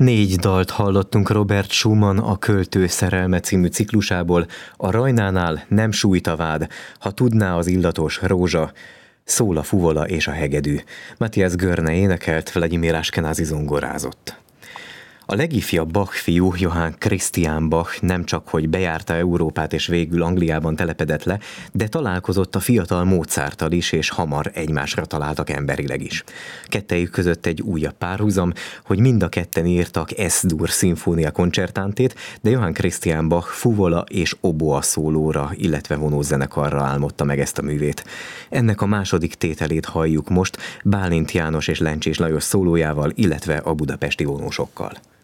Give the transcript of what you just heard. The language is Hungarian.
4 dalt hallottunk Robert Schumann a Költő szerelme című ciklusából, a Rajnánál Nem sújt a vád, Ha tudná az illatos rózsa, Szól a fuvola és a hegedű. Matthias Görne énekelt, Vladimir Ashkenazi zongorázott. A legifjabb Bach fiú, Johann Christian Bach nem csak hogy bejárta Európát és végül Angliában telepedett le, de találkozott a fiatal Mozarttal is, és hamar egymásra találtak emberileg is. Kettejük között egy újabb párhuzam, hogy mind a ketten írtak S-dur szimfónia koncertántét, de Johann Christian Bach fuvola és oboa szólóra, illetve vonózenekarra álmodta meg ezt a művét. Ennek a második tételét halljuk most Bálint János és Lencsés Lajos szólójával, illetve a budapesti vonósokkal.